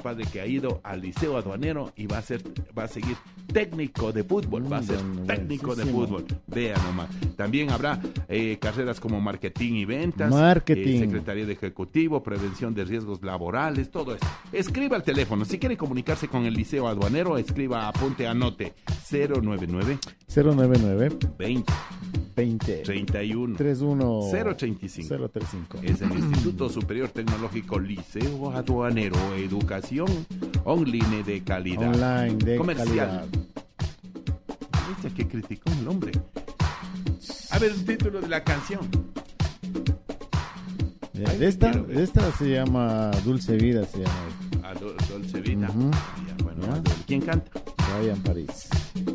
padre que ha ido al Liceo Aduanero y va a seguir técnico de fútbol, va a ser técnico de fútbol. Vea nomás. También habrá carreras como marketing y ventas, secretaría de ejecutivo, prevención de riesgos laborales, todo eso. Escriba al teléfono. Si quiere comunicarse con el Liceo Aduanero, escriba, apunte, anote 099 20 31 31 035. 035. Es el Instituto Superior Tecnológico Liceo Aduanero, educación online de calidad. Online de comercial. calidad. ¿Viste que criticó el hombre? A ver, el título de la canción. De esta se llama Dulce Vida, se llama. Dulce Vida. Uh-huh. Bueno, ¿quién canta? Ryan París.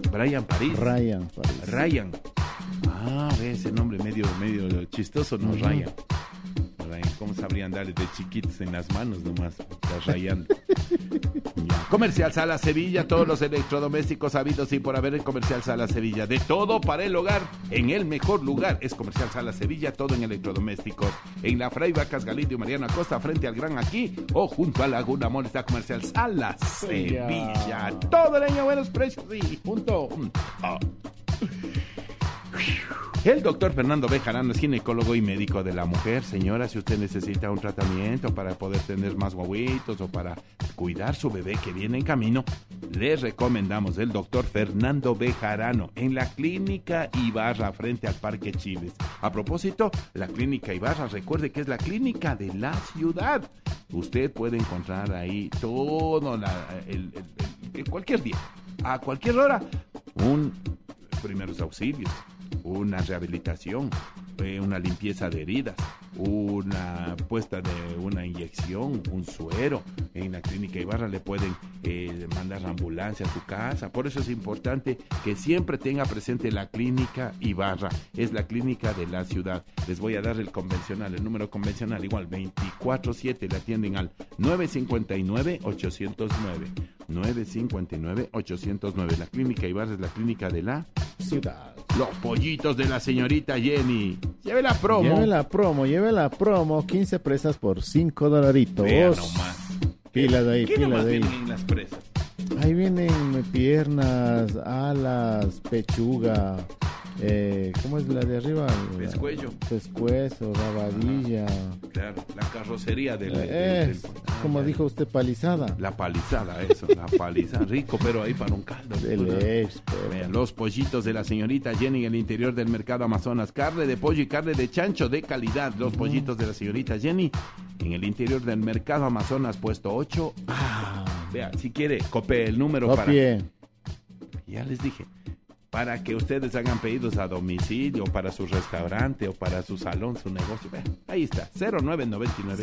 Ryan. Ah, ve ese nombre medio chistoso, ¿no? Uh-huh. Ryan, ¿cómo sabrían darle de chiquitos en las manos nomás? Está rayando. Comercial Sala Sevilla, todos los electrodomésticos habidos y por haber en Comercial Sala Sevilla. De todo para el hogar, en el mejor lugar. Es Comercial Sala Sevilla, todo en electrodomésticos. En la Fray Vacas Galindo y Mariano Acosta, frente al Gran Aquí, o junto a Laguna Mall, está Comercial Sala Sevilla. Todo el año buenos precios y punto. El doctor Fernando Bejarano es ginecólogo y médico de la mujer. Señora, si usted necesita un tratamiento para poder tener más guaguitos o para cuidar su bebé que viene en camino, le recomendamos el doctor Fernando Bejarano en la Clínica Ibarra frente al Parque Chiles. A propósito, la Clínica Ibarra, recuerde que es la clínica de la ciudad. Usted puede encontrar ahí todo cualquier día, a cualquier hora, un primeros auxilios, una rehabilitación, una limpieza de heridas, una puesta de una inyección, un suero. En la Clínica Ibarra le pueden mandar ambulancia a su casa. Por eso es importante que siempre tenga presente la Clínica Ibarra. Es la clínica de la ciudad. Les voy a dar el número convencional, igual 24/7. Le atienden al 959-809. 959-809. La Clínica Ibarra es la clínica de la ciudad. Los pollitos de la señorita Jenny. Lleve la promo. 15 presas por $5. Vea nomás. Pilas ahí, ¿Qué pilas nomás ahí. vienen en las presas? Ahí vienen piernas, alas, pechuga. ¿Cómo es la de arriba? Pescuezo, rabadilla. Claro, la carrocería del como dijo usted, palizada. La palizada, eso, la palizada. Rico, pero ahí para un caldo. Vean, los pollitos de la señorita Jenny en el interior del mercado Amazonas. Carne de pollo y carne de chancho de calidad. Los pollitos de la señorita Jenny en el interior del mercado Amazonas, puesto 8. Vea, si quiere, copie el número para... Ya les dije. Para que ustedes hagan pedidos a domicilio, para su restaurante o para su salón, su negocio. Ahí está, 0999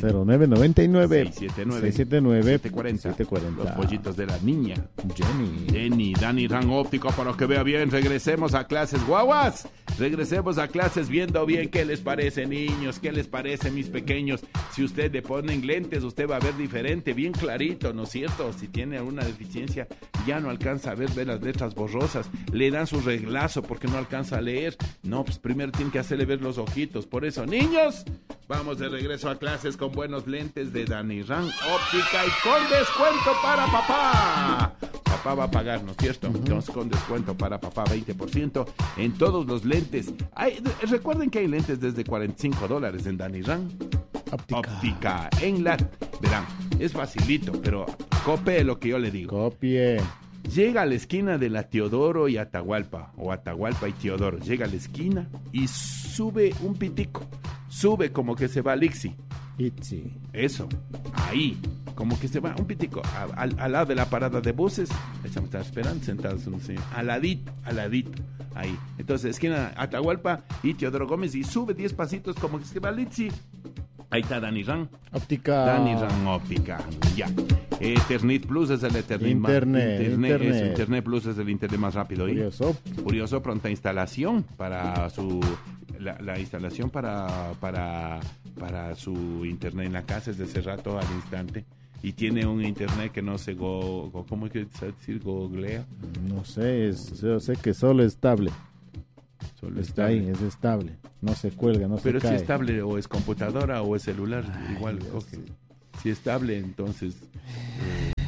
679 740. Los pollitos de la niña Jenny, Dani Ran Óptico, para que vea bien. Regresemos a clases, guaguas. Regresemos a clases viendo bien qué les parece, niños, qué les parece, mis pequeños. Si usted le ponen lentes, usted va a ver diferente, bien clarito, ¿no es cierto? Si tiene alguna deficiencia, ya no alcanza a ver las letras borrosas. Le dan su reglazo porque no alcanza a leer. No, pues primero tiene que hacerle ver los ojitos. Por eso, niños, vamos de regreso a clases con buenos lentes de Dani Ran Óptica y con descuento para papá. Papá va a pagar, ¿no es cierto? Entonces, con descuento para papá, 20% en todos los lentes. Recuerden que hay lentes desde $45 en Dani Ran Óptica. Verán, es facilito, pero copie lo que yo le digo. Copie. Llega a la esquina de la Teodoro y Atahualpa, o Atahualpa y Teodoro. Llega a la esquina y sube un pitico. Sube como que se va al Ixi. Eso, ahí, como que se va un pitico. Al lado de la parada de buses, estamos esperando sentados, al ladito, ahí. Entonces, esquina Atahualpa y Teodoro Gómez, y sube 10 pasitos como que se va al Ixi. Ahí está Dani Ran Óptica. Dani Ran Óptica, ya. Ethernet Plus es el Internet Plus es el Internet más rápido. Curioso, pronta instalación para la instalación para su Internet en la casa es de ese rato al instante. Y tiene un Internet que no se ¿cómo hay que decir? Googlea. No sé, yo sé que solo es estable. Está ahí, es estable, no se cuelga, no se cae. Pero si es estable o es computadora o es celular, igual coge. Si es estable, entonces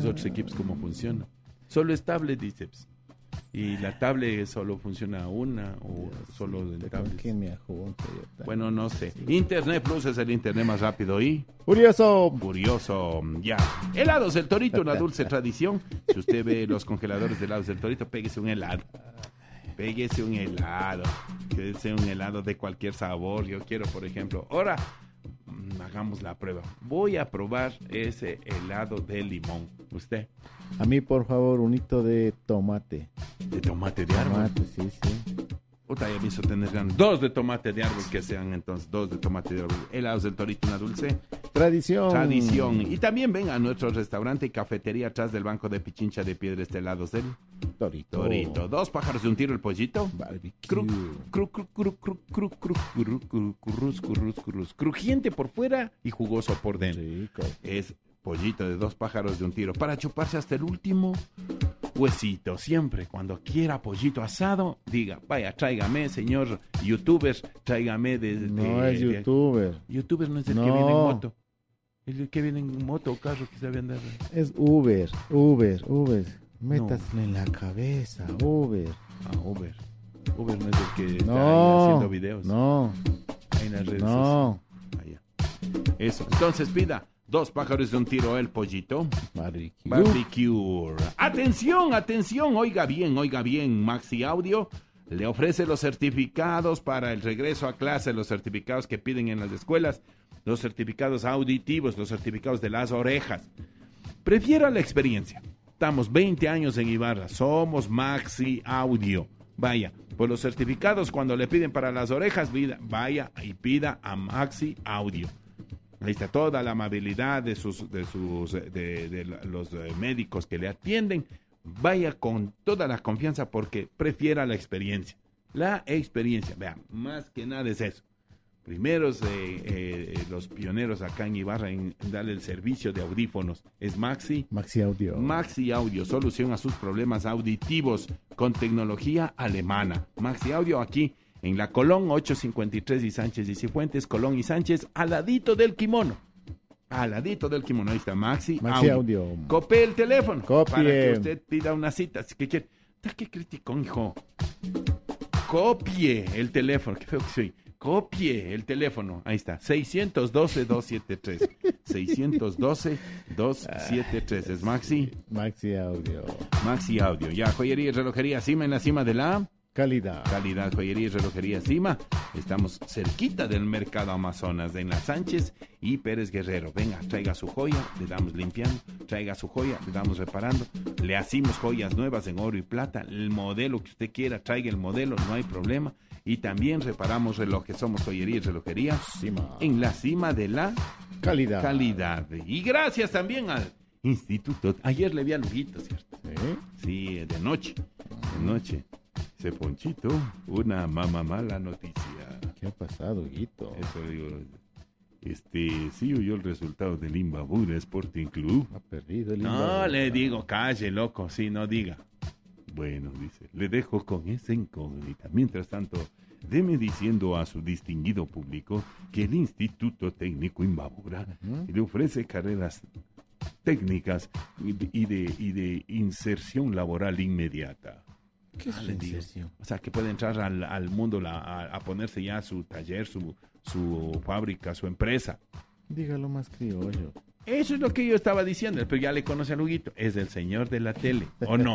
los otros equipos cómo funciona. Solo es tablet, dice. Y la tablet solo funciona una o solo en tablet. ¿Quién me ajunta? Bueno, no sé. Internet Plus es el internet más rápido y ¡Curioso! curioso. Ya. Helados del Torito, una dulce tradición. Si usted ve los congeladores de helados del Torito, péguese un helado. Péguese un helado. Péguese un helado de cualquier sabor. Yo quiero, por ejemplo, ahora hagamos la prueba. Voy a probar ese helado de limón. ¿Usted? A mí, por favor, un hito de tomate. De tomate de árbol. Tomate, sí. Puta, ya me hizo tener ganas. 2 de tomate de árbol, que sean entonces 2 de tomate de árbol. Helados del Torito, una dulce tradición. Y también ven a nuestro restaurante y cafetería atrás del Banco de Pichincha de Piedras de Helados del Torito. 2 pájaros de un tiro, el pollito. Barbecue. Crujiente por fuera y jugoso por dentro. Rico. Es pollito de 2 pájaros de un tiro. Para chuparse hasta el último huesito. Siempre, cuando quiera pollito asado, diga, vaya, tráigame, señor youtuber, tráigame No es youtuber. Youtuber no es el que viene en moto. El que viene en moto o carro que sabe andar. Es Uber. Métasle en la cabeza, Uber. Ah, Uber. Uber no es el que está ahí haciendo videos. No. Ahí en las redes sociales. Ah, ya. Eso. Entonces pida 2 pájaros de un tiro, el pollito. Barbecue. Atención. Oiga bien. Maxi Audio le ofrece los certificados para el regreso a clase, los certificados que piden en las escuelas, los certificados auditivos, los certificados de las orejas. Prefiera la experiencia. Estamos 20 años en Ibarra. Somos Maxi Audio. Vaya, pues los certificados cuando le piden para las orejas, vaya y pida a Maxi Audio. Ahí está toda la amabilidad de los médicos que le atienden. Vaya con toda la confianza porque prefiera la experiencia. La experiencia, vean, más que nada es eso. Primeros los pioneros acá en Ibarra en darle el servicio de audífonos es Maxi Audio. Maxi Audio, solución a sus problemas auditivos con tecnología alemana. Maxi Audio aquí en la Colón 853 y Sánchez y Cifuentes, Colón y Sánchez, al ladito del kimono. Ahí está Maxi Audio. Copie el teléfono. Para que usted pida una cita. Así que quiere. ¿Qué criticón, hijo? Copie el teléfono. Qué feo que soy. Copie el teléfono. Ahí está. 612-273. 612-273. Es Maxi Audio. Ya, joyería y relojería Cima, en la cima de la calidad, joyería y relojería Cima. Estamos cerquita del mercado Amazonas, en la Sánchez y Pérez Guerrero. Venga, traiga su joya, le damos limpiando. Traiga su joya, le damos reparando. Le hacemos joyas nuevas en oro y plata. El modelo que usted quiera, traiga el modelo, no hay problema. Y también reparamos relojes. Somos joyería y relojería Cima, en la cima de la calidad. Y gracias también al Instituto. Ayer le vi a Luguito, ¿cierto? Sí, de noche. Dice Ponchito, una mala noticia. ¿Qué ha pasado, Guito? Eso digo. Sí oyó el resultado del Imbabura Sporting Club. Ha perdido el No, le digo, calle, loco, sí, no diga. Bueno, dice, le dejo con esa incógnita. Mientras tanto, deme diciendo a su distinguido público que el Instituto Técnico Imbabura le ofrece carreras técnicas y de inserción laboral inmediata. ¿Qué es la inserción? O sea, que puede entrar al mundo a ponerse ya su taller, su fábrica, su empresa. Dígalo más criollo. Eso es lo que yo estaba diciendo, pero ya le conoce a Luguito. Es el señor de la tele, ¿o no?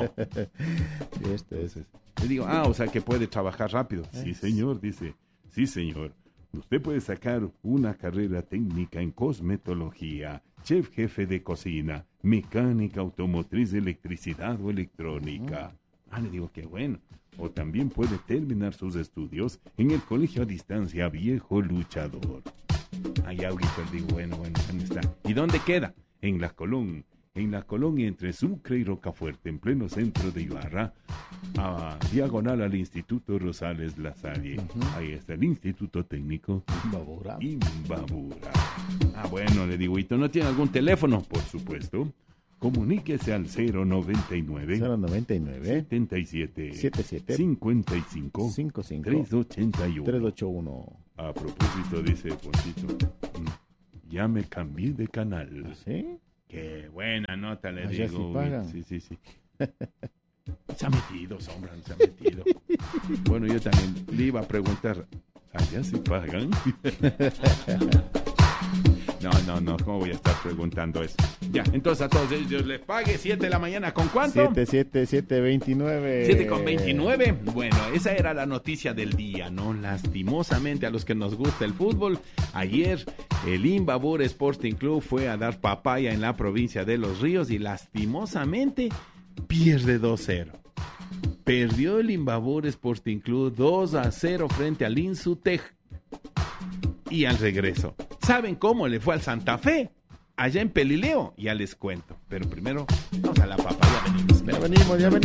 Le digo, o sea, que puede trabajar rápido. Sí, señor, dice. Sí, señor. Usted puede sacar una carrera técnica en cosmetología, chef jefe de cocina, mecánica automotriz, electricidad o electrónica. Le digo, qué bueno. O también puede terminar sus estudios en el colegio a distancia Viejo Luchador. Allá ahorita digo, bueno, ¿dónde está? ¿Y dónde queda? En la Colón entre Sucre y Rocafuerte, en pleno centro de Ibarra, a diagonal al Instituto Rosales La Salle. Ahí está el Instituto Técnico Imbabura. Bueno, le digo, ¿y tú no tiene algún teléfono? Por supuesto. Comuníquese al 099 77 55 381. A propósito, dice Ponchito, ya me cambié de canal. ¿Sí? Qué buena nota le Allá digo. sí pagan. Sí. Se ha metido, Sombra, se ha metido. Bueno, yo también le iba a preguntar, ¿allá sí pagan? No, ¿cómo voy a estar preguntando eso? Ya, entonces a todos ellos les pague 7 de la mañana, ¿con cuánto? 7:29. 7:29. Bueno, esa era la noticia del día, ¿no? Lastimosamente a los que nos gusta el fútbol, ayer el Imbabura Sporting Club fue a dar papaya en la provincia de Los Ríos y lastimosamente pierde 2-0. Perdió el Imbabura Sporting Club 2-0 frente al Insutej. Y al regreso, ¿saben cómo le fue al Santa Fe? Allá en Pelileo, ya les cuento. Pero primero, vamos a la papaya, venimos. Ya venimos.